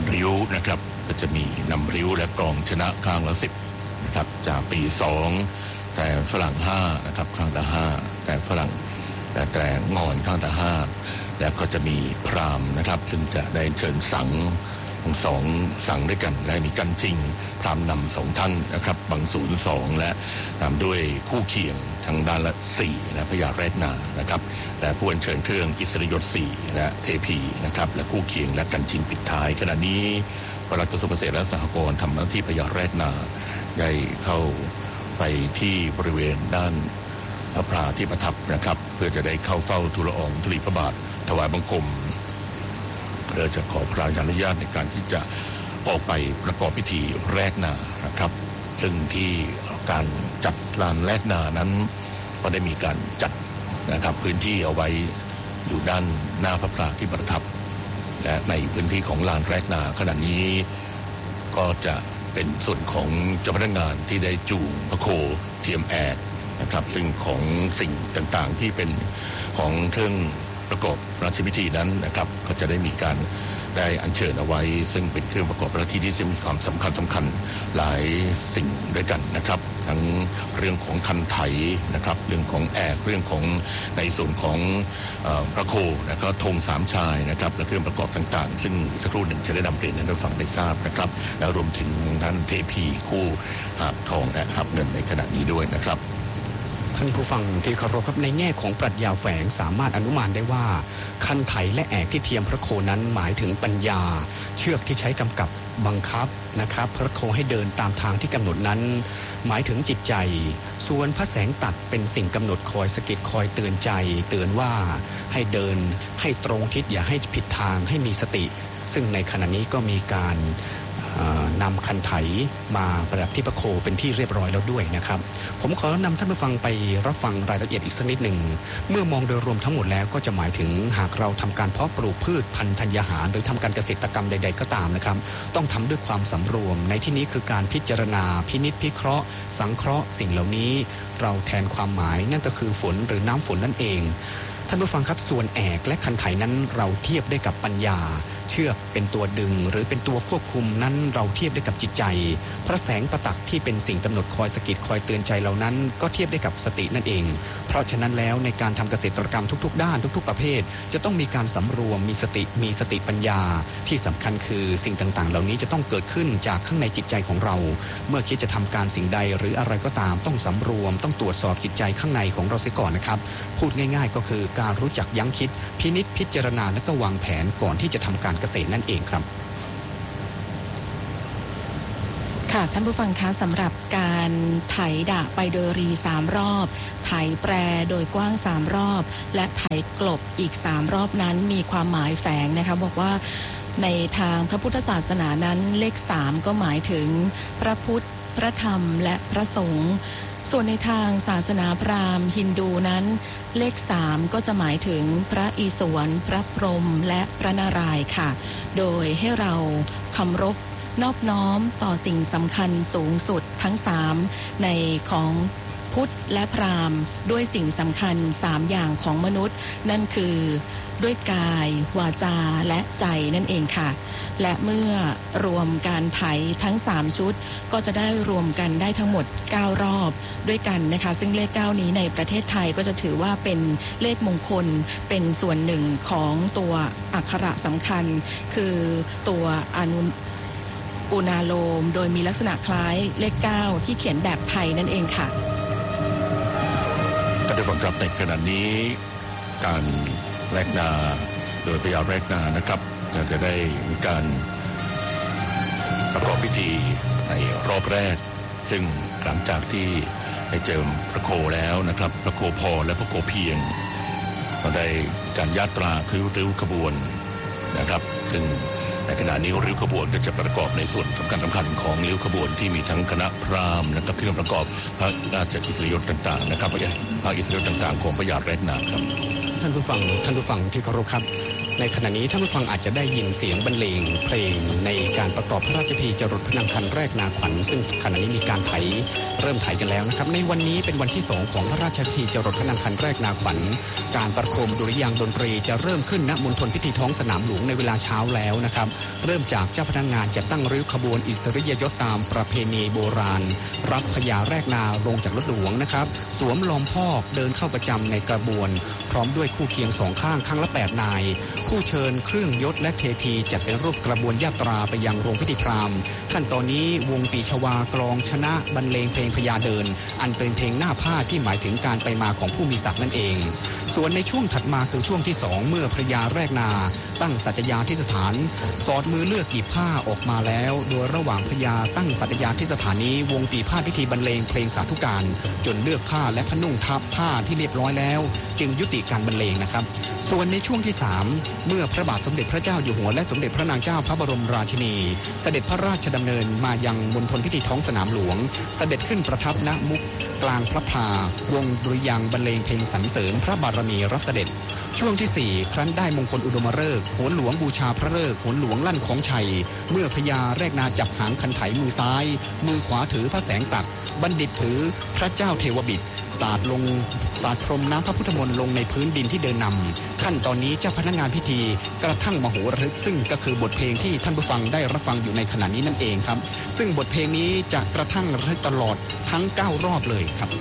ริ้วนะครับก็จะมีนำริ้วและกลองชนะข้างละ10นะครับจากปี2แต่ฝรั่ง5นะครับข้างละ5แต่ฝรั่งแต่งอนข้างละ5แล้วก็จะมีพราหมณ์นะครับซึ่งจะได้เชิญสัง2สังด้วยกันและมีกันจริงพราหมณ์นำ2ท่านนะครับบังสูร2และตามด้วยคู่เคียงทางด้านละ4และพญาแรดนานะครับและผู้อัญเชิญเครื่องอิสริยศ4และเทพีนะครับและคู่เคียงและกันจริงปิดท้ายขณะนี้ปลัดกระทรวงเกษตรและสหกรณ์ทำหน้าที่พญาแรดนาได้เข้าไปที่บริเวณด้านพระพราที่ประทับนะครับเพื่อจะได้เข้าเฝ้าทูลละอองธุลีพระบาทถวายบังคมเพื่อจะขอพระราชอนุญาตในการที่จะออกไปประกอบพิธีแรกนานะครับซึ่งที่การจัดลานแรกนานั้นก็ได้มีการจัดนะครับพื้นที่เอาไว้อยู่ด้านหน้าพระพราที่ประทับและในพื้นที่ของลานแรกนาขณะนี้ก็จะเป็นส่วนของเจ้าพนักงานที่ได้จูงพระโคเทียมแอกนะครับซึ่งของสิ่งต่างๆที่เป็นของเครื่องประกอบราชพิธีนั้นนะครับก็จะได้มีการได้อัญเชิญเอาไว้ซึ่งเป็นเครื่องประกอบราชพิธีที่จะมีความสำคัญหลายสิ่งด้วยกันนะครับทั้งเรื่องของคันไถนะครับเรื่องของแอกเรื่องของในส่วนของพระโคแล้วก็ธงสามชายนะครับและเครื่องประกอบต่างๆซึ่งสักครู่หนึ่งจะได้นำเรียนให้ท่านฟังได้ทราบนะครับแล้วรวมถึงท่านเทพีคู่หาบทองและหาบเงินในขณะนี้ด้วยนะครับท่านผู้ฟังที่เคารพครับในแง่ของปรัชญาแฝงสามารถอนุมานได้ว่าคันไถและแอกที่เทียมพระโคนั้นหมายถึงปัญญาเชือกที่ใช้กำกับบังคับนะครับพระโคให้เดินตามทางที่กำหนดนั้นหมายถึงจิตใจส่วนพระแสงตัดเป็นสิ่งกำหนดคอยสะกิดคอยเตือนใจเตือนว่าให้เดินให้ตรงทิศอย่าให้ผิดทางให้มีสติซึ่งในขณะนี้ก็มีการนำคันไถมาประดับที่พระโคเป็นที่เรียบร้อยแล้วด้วยนะครับผมขอนำท่านผู้ฟังไปรับฟังรายละเอียดอีกสักนิดหนึ่งเมื่อมองโดยรวมทั้งหมดแล้วก็จะหมายถึงหากเราทำการเพาะปลูกพืชพันธุ์ธัญญาหารหรือทำการเกษตรกรรมใดๆก็ตามนะครับต้องทำด้วยความสำรวมในที่นี้คือการพิจารณาพินิจพิเคราะห์สังเคราะห์สิ่งเหล่านี้เราแทนความหมายนั่นก็คือฝนหรือน้ำฝนนั่นเองท่านผู้ฟังครับส่วนแอกและคันไถนั้นเราเทียบได้กับปัญญาเชือกเป็นตัวดึงหรือเป็นตัวควบคุมนั้นเราเทียบได้กับจิตใจพระแสงประตักที่เป็นสิ่งกำหนดคอยสะกิดคอยเตือนใจเหล่านั้นก็เทียบได้กับสตินั่นเองเพราะฉะนั้นแล้วในการทำเกษตรกรรมทุกๆด้านทุกๆประเภทจะต้องมีการสำรวมมีสติปัญญาที่สำคัญคือสิ่งต่างๆเหล่านี้จะต้องเกิดขึ้นจากข้างในจิตใจของเราเมื่อคิดจะทำการสิ่งใดหรืออะไรก็ตามต้องสำรวมต้องตรวจสอบจิตใจข้างในของเราเสียก่อนนะครับพูดง่ายๆก็คือการรู้จักยั้งคิดพินิจพิจารณาและก็วางแผนก่อนที่จะทำการเกษตรนั่นเองครับค่ะท่านผู้ฟังคะสำหรับการไถดะไปโดยรี3รอบไถแปรโดยกว้าง3รอบและไถกลบอีก3รอบนั้นมีความหมายแฝงนะคะบอกว่าในทางพระพุทธศาสนานั้นเลข3ก็หมายถึงพระพุทธพระธรรมและพระสงฆ์ส่วนในทางศาสนาพราหมณ์ฮินดูนั้นเลข3ก็จะหมายถึงพระอิศวรพระพรหมและพระนารายณ์ค่ะโดยให้เราเคารพนอบน้อมต่อสิ่งสำคัญสูงสุดทั้ง3ในของพุทธและพราหมณ์ด้วยสิ่งสำคัญ3อย่างของมนุษย์นั่นคือด้วยกายวาจาและใจนั่นเองค่ะและเมื่อรวมการไถทั้ง3ชุดก็จะได้รวมกันได้ทั้งหมด9รอบด้วยกันนะคะซึ่งเลข9นี้ในประเทศไทยก็จะถือว่าเป็นเลขมงคลเป็นส่วนหนึ่งของตัวอักขระสำคัญคือตัวอุณาโลมโดยมีลักษณะคล้ายเลข9ที่เขียนแบบไทยนั่นเองค่ะท่านผู้ฟังครับในขณะนี้การแรกนาโดยพญาแรกนานะครับจะได้มีการประกอบพิธีในรอบแรกซึ่งหลังจากที่ได้เจิมพระโคแล้วนะครับพระโคพอและพระโคเพียงก็ได้การยาตราคือริ้วขบวนนะครับซึ่งในขณะนี้ริ้วขบวนก็จะประกอบในส่วนสำคัญของริ้วขบวนที่มีทั้งคณะพราหมณ์นะครับที่ประกอบพระราชอิสริยศต่างๆนะครับพระอิสริยศต่างๆของพญาแรกนาครับท่านผู้ฟังที่เคารพครับในขณะนี้ท่านผู้ฟังอาจจะได้ยินเสียงบรรเลงเพลงในการประกอบพระราชพิธีจรดพระนางคันแรกนาขวัญซึ่งขณะนี้มีการเริ่มไถกันแล้วนะครับในวันนี้เป็นวันที่2ของพระราชพิธีจรดพระนางคันแรกนาขวัญการประโคมดุริยางค์ดนตรีจะเริ่มขึ้นณมณฑลพิธีท้องสนามหลวงในเวลาเช้าแล้วนะครับเริ่มจากเจ้าพนักงานจะตั้งริ้วขบวนอิสริยยศตามประเพณีโบราณรับพญาแรกนาลงจากรถหลวงนะครับสวมล้อมพอกเดินเข้าประจำในกระบวนพร้อมด้วยคู่เคียง2ข้างข้างละ8นายผู้เชิญเครื่องยศและเทพีจัดเป็นรูปกระบวนญาตราไปยังโรงพิธีพราหมณ์ขั้นตอนนี้วงปีชวากลองชนะบรรเลงเพลงพญาเดินอันเป็นเพลงหน้าผ้าที่หมายถึงการไปมาของผู้มีศักดิ์นั่นเองส่วนในช่วงถัดมาคือช่วงที่2เมื่อพญาแรกนาตั้งสัตยาธิสถานสอดมือเลือกหยิบผ้าออกมาแล้วโดยระหว่างพญาตั้งสัตยาธิสถานนี้วงปีพาดพิธีบรรเลงเพลงสาธุการจนเลือกผ้าและพนุ่งทับผ้าที่เรียบร้อยแล้วจึงยุติการบรรเลงนะครับส่วนในช่วงที่3เมื่อพระบาทสมเด็จพระเจ้าอยู่หัวและสมเด็จพระนางเจ้าพระบรมราชินีเสด็จพระราชดำเนินมายังมณฑลพิธีท้องสนามหลวงเสด็จขึ้นประทับณมุกกลางพระพลาวงดุริยางค์บรรเลงเพลงสรรเสริญพระบารมีรับเสด็จช่วงที่4ครั้นได้มงคลอุดมฤกษ์โหนหลวงบูชาพระฤกษ์โหนหลวงลั่นของชัยเมื่อพญาแรกนาจับหางคันไถมือซ้ายมือขวาถือพระแสงตักบัณฑิตถือพระเจ้าเทวบิดสาดพรมน้ำพระพุทธมนต์ลงในพื้นดินที่เดินนำขั้นตอนนี้เจ้าพนักงานพิธีกระทั่งมโหระทึกซึ่งก็คือบทเพลงที่ท่านผู้ฟังได้รับฟังอยู่ในขณะนี้นั่นเองครับซึ่งบทเพลงนี้จะกระทั่งระทึกตลอดทั้ง9รอบเลยครับ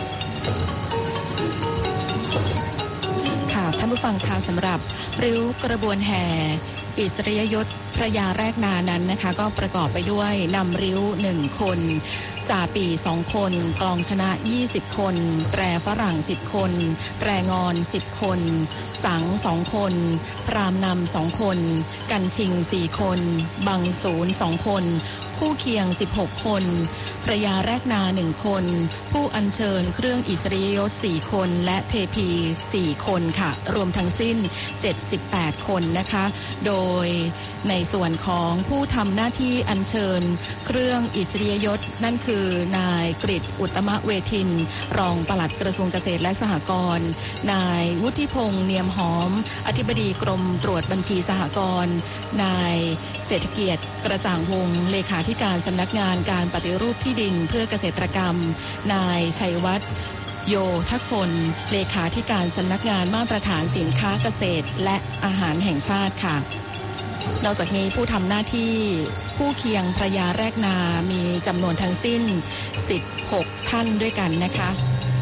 ค่ะท่านผู้ฟังคะสำหรับริ้วกระบวนแห่อิสริยยศพระยาแรกนานั้นนะคะก็ประกอบไปด้วยนำริ้ว1คนจ่าปี่2คนกลองชนะ20คนแตรฝรั่ง10คนแตรงอน10คนสัง2คนพรามนำ2คนกันชิง4คนบังศูนย์2คนคู่เคียง16คนพระยาแรกนา1คนผู้อัญเชิญเครื่องอิสริยยศ4คนและเทพี4คนค่ะรวมทั้งสิ้น78คนนะคะโดยในส่วนของผู้ทำหน้าที่อัญเชิญเครื่องอิสริยยศนั่นคือนายกฤษอุตตมเวทินรองปลัดกระทรวงเกษตรและสหกรณ์นายวุฒิพงษ์เนียมหอมอธิบดีกรมตรวจบัญชีสหกรณ์นายเศรษฐเกียรติกระจ่างวงศ์เลขาธิการสำนักงานการปฏิรูปที่ดินเพื่อเกษตรกรรมนายชัยวัฒน์โยธคนเลขาธิการสำนักงานมาตรฐานสินค้าเกษตรและอาหารแห่งชาติค่ะนอกจากนี้ผู้ทำหน้าที่คู่เคียงพระยาแรกนามีจำนวนทั้งสิ้น16ท่านด้วยกันนะคะ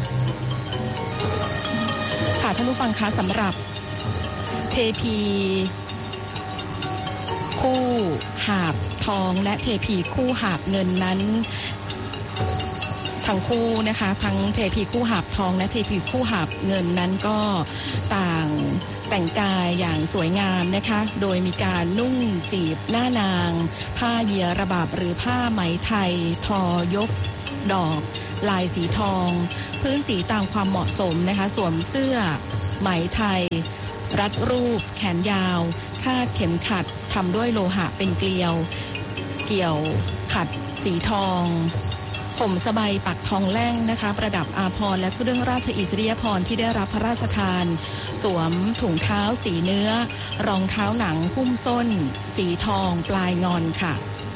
ค่ะท่านผู้ฟังคะสำหรับเทพีคู่หาบทองและเทพีคู่หาบเงินนั้นทั้งคู่นะคะทั้งเทพีคู่หาบทองและเทพีคู่หาบเงินนั้นก็ต่างแต่งกายอย่างสวยงามนะคะโดยมีการนุ่งจีบหน้านางผ้าเหยี่ยระบาบหรือผ้าไหมไทยทอยกดอกลายสีทองพื้นสีตามความเหมาะสมนะคะสวมเสื้อไหมไทยรัดรูปแขนยาวคาดเข็มขัดทำด้วยโลหะเป็นเกลียวเกี่ยวขัดสีทองผมสบายปักทองแล่งนะคะประดับอาภรณ์และเครื่องราชอิสริยาภรณ์ที่ได้รับพระราชทานสวมถุงเท้าสีเนื้อรองเท้าหนังหุ้มส้นสีทองปลายงอนค่ะ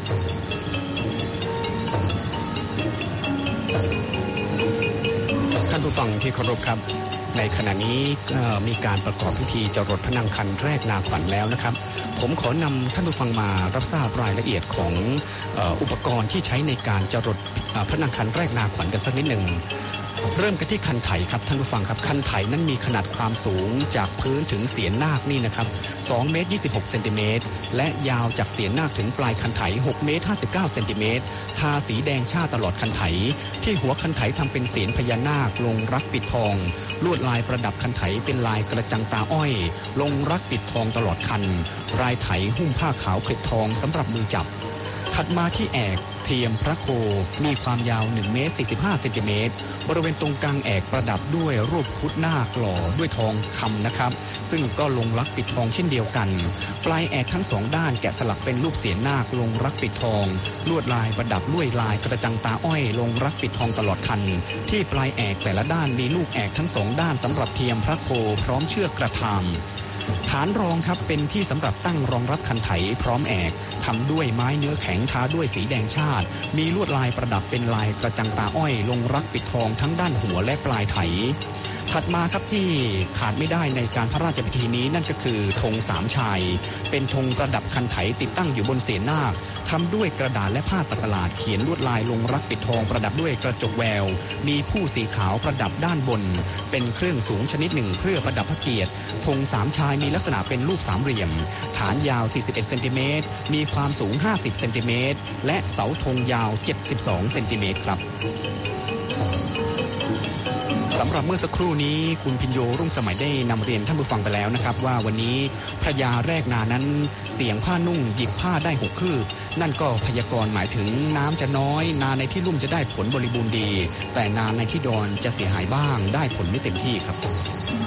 ท่านผู้ฟังที่เคารพครับในขณะนี้มีการประกอบพิธีจรดพระนางคันแรกนาขวัญแล้วนะครับผมขอนำท่านผู้ฟังมารับทราบรายละเอียดของอุปกรณ์ที่ใช้ในการจรดพระนางคันแรกนาขวัญกันสักนิดหนึ่งเริ่มกันที่คันไถครับท่านผู้ฟังครับคันไถนั้นมีขนาดความสูงจากพื้นถึงเสียนนาคนี่นะครับ2เมตร26เซนติเมตรและยาวจากเสียนนาคถึงปลายคันไถ6เมตร59เซนติเมตรทาสีแดงชาตลอดคันไถที่หัวคันไถทำเป็นเสียนพญานาคลงรักปิดทองลวดลายประดับคันไถเป็นลายกระจังตาอ้อยลงรักปิดทองตลอดคันรายไถหุ้มผ้าขาวเกล็ดทองสำหรับมือจับถัดมาที่แอกเทียมพระโคมีความยาว1เมตร45เซนติเมตรบริเวณตรงกลางแอกประดับด้วยรูปพุทธนาคหล่อด้วยทองคำนะครับซึ่งก็ลงรักปิดทองเช่นเดียวกันปลายแอกทั้งสองด้านแกะสลักเป็นรูปเสียนนาคลงรักปิดทองลวดลายประดับด้วยลายกระจังตาอ้อยลงรักปิดทองตลอดคันที่ปลายแอกแต่ละด้านมีลูกแอกทั้งสองด้านสำหรับเทียมพระโคพร้อมเชือกกระทำฐานรองครับเป็นที่สำหรับตั้งรองรับคันไถพร้อมแอกทำด้วยไม้เนื้อแข็งทาด้วยสีแดงชาติมีลวดลายประดับเป็นลายกระจังตาอ้อยลงรักปิดทองทั้งด้านหัวและปลายไถถัดมาครับที่ขาดไม่ได้ในการพระราชพิธีนี้นั่นก็คือธงสามชายเป็นธงประดับคันไถติดตั้งอยู่บนเศียรนาคทำด้วยกระดาษและผ้าสักหลาดเขียนลวดลายลงรักปิดทองประดับด้วยกระจกแววมีผู้สีขาวประดับด้านบนเป็นเครื่องสูงชนิดหนึ่งเพื่อประดับพระเกียรติธงสามชายมีลักษณะเป็นรูปสามเหลี่ยมฐานยาว41เซนติเมตรมีความสูง50เซนติเมตรและเสาธงยาว72เซนติเมตรครับสำหรับเมื่อสักครู่นี้คุณพิญโยรุ่งสมัยได้นำเรียนท่านผู้ฟังไปแล้วนะครับว่าวันนี้พระยาแรกนานั้นเสียงผ้านุ่งหยิบผ้าได้6 คืบนั่นก็พยากรณ์หมายถึงน้ำจะน้อยนาในที่ลุ่มจะได้ผลบริบูรณ์ดีแต่นาในที่ดอนจะเสียหายบ้างได้ผลไม่เต็มที่ครับ